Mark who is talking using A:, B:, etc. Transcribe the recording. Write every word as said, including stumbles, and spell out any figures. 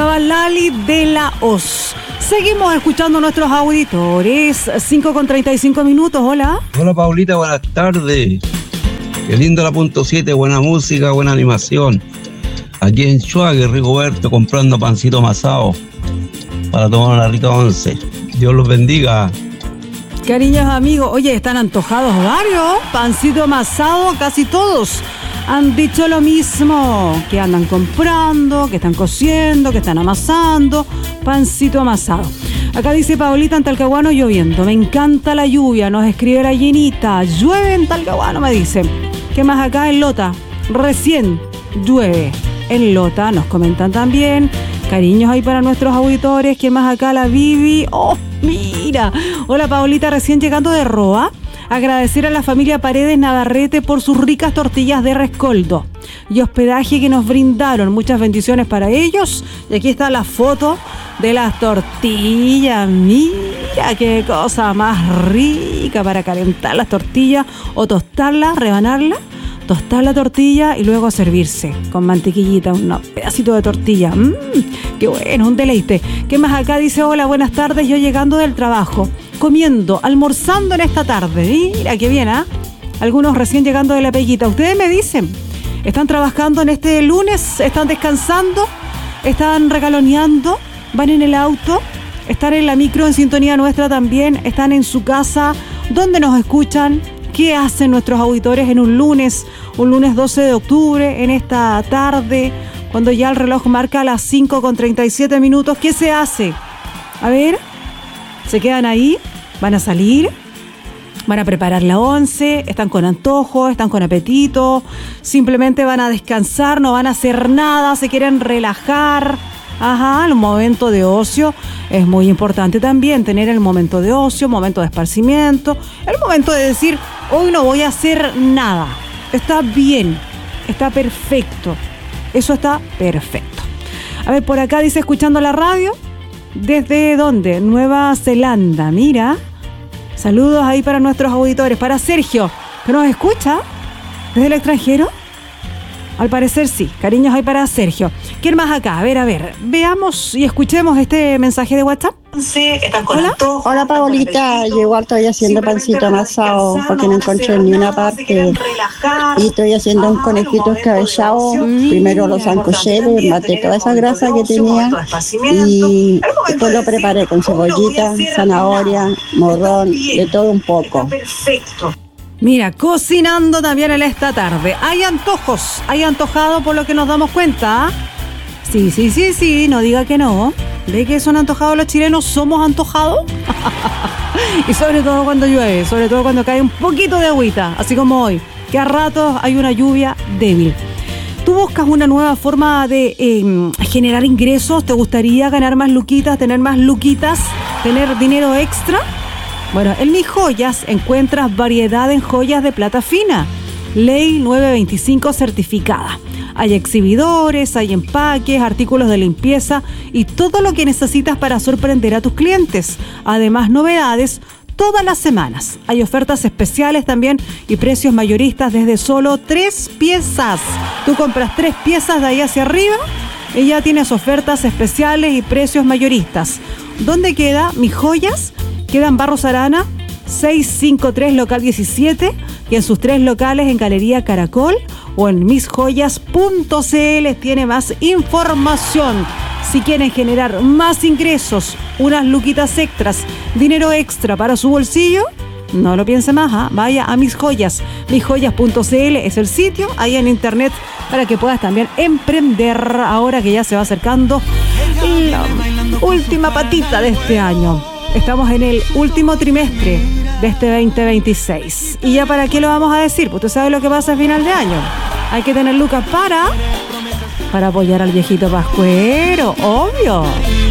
A: cantaba Lali de la Hoz. Seguimos escuchando a nuestros auditores. cinco con treinta y cinco minutos, hola.
B: Hola Paulita, buenas tardes. Qué lindo la punto siete, buena música, buena animación. Aquí en Chuague, Rigoberto, comprando pancito amasado para tomar una rica once. Dios los bendiga.
A: Cariños amigos, oye, están antojados varios. Pancito amasado, casi todos han dicho lo mismo, que andan comprando, que están cociendo, que están amasando, pancito amasado. Acá dice Paulita, en Talcahuano lloviendo, me encanta la lluvia, nos escribe la Llenita, llueve en Talcahuano, me dice. ¿Qué más acá en Lota? Recién llueve en Lota, nos comentan también. Cariños ahí para nuestros auditores. ¿Quién más acá? La Vivi. ¡Oh, mira! Hola Paulita, recién llegando de Roa. Agradecer a la familia Paredes Navarrete por sus ricas tortillas de rescoldo y hospedaje que nos brindaron. Muchas bendiciones para ellos. Y aquí está la foto de las tortillas. Mira qué cosa más rica para calentar las tortillas o tostarlas, rebanarlas, tostar la tortilla y luego servirse con mantequillita, un pedacito de tortilla. Mmm, qué bueno, un deleite. ¿Qué más acá? Dice, hola, buenas tardes, yo llegando del trabajo, comiendo, almorzando en esta tarde. Mira qué bien, ¿ah? ¿eh? Algunos recién llegando de la peguita. Ustedes me dicen, ¿están trabajando en este lunes? ¿Están descansando? ¿Están regaloneando? ¿Van en el auto? ¿Están en la micro en sintonía nuestra también? ¿Están en su casa? ¿Dónde nos escuchan? ¿Qué hacen nuestros auditores en un lunes, un lunes doce de octubre, en esta tarde, cuando ya el reloj marca las cinco con treinta y siete minutos? ¿Qué se hace? A ver, ¿se quedan ahí? ¿Van a salir? ¿Van a preparar la once? ¿Están con antojo? ¿Están con apetito? ¿Simplemente van a descansar? ¿No van a hacer nada? ¿Se quieren relajar? Ajá, el momento de ocio es muy importante también, tener el momento de ocio, momento de esparcimiento, el momento de decir, hoy no voy a hacer nada. Está bien, está perfecto, eso está perfecto. A ver, por acá dice, escuchando la radio, ¿desde dónde? Nueva Zelanda, mira. Saludos ahí para nuestros auditores, para Sergio, que nos escucha desde el extranjero. Al parecer sí, cariños ahí para Sergio. ¿Quién más acá? A ver, a ver, veamos y escuchemos este mensaje de WhatsApp.
C: Sí, están con
D: Hola, hola Paulita, yo igual estoy haciendo pancito amasado porque no encontré ni una parte y estoy haciendo un conejito escabechado. Primero lo sancoché, le maté toda esa grasa que tenía y después lo preparé con cebollita, zanahoria, morrón, de todo un poco.
C: Perfecto.
A: Mira, cocinando también en esta tarde. Hay antojos, hay antojado por lo que nos damos cuenta. Sí, sí, sí, sí, no diga que no. ¿Ve que son antojados los chilenos? ¿Somos antojados? Y sobre todo cuando llueve, sobre todo cuando cae un poquito de agüita, así como hoy, que a ratos hay una lluvia débil. ¿Tú buscas una nueva forma de eh, generar ingresos? ¿Te gustaría ganar más luquitas, tener más luquitas, tener dinero extra? Bueno, en Mis Joyas encuentras variedad en joyas de plata fina, Ley nueve veinticinco certificada. Hay exhibidores, hay empaques, artículos de limpieza y todo lo que necesitas para sorprender a tus clientes. Además, novedades todas las semanas. Hay ofertas especiales también y precios mayoristas desde solo tres piezas. Tú compras tres piezas de ahí hacia arriba y ya tienes ofertas especiales y precios mayoristas. ¿Dónde queda Mis Joyas? Queda en Barros Arana, seiscientos cincuenta y tres, local diecisiete, y en sus tres locales en Galería Caracol o en mis joyas punto c l tiene más información. Si quieren generar más ingresos, unas luquitas extras, dinero extra para su bolsillo, no lo piense más, ¿eh? Vaya a Mis Joyas. mis joyas punto c l es el sitio ahí en internet para que puedas también emprender ahora que ya se va acercando la última patita de este año. Estamos en el último trimestre de este veinte veintiséis. ¿Y ya para qué lo vamos a decir? Pues usted sabe lo que pasa a final de año. Hay que tener lucas para... para apoyar al viejito pascuero, obvio.